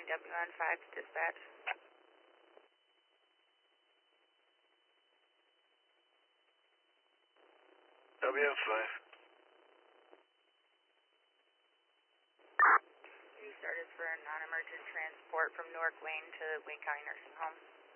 WN5 dispatch. WN5. Restart is for a non-emergent transport from Newark Wayne to Wayne County Nursing Home.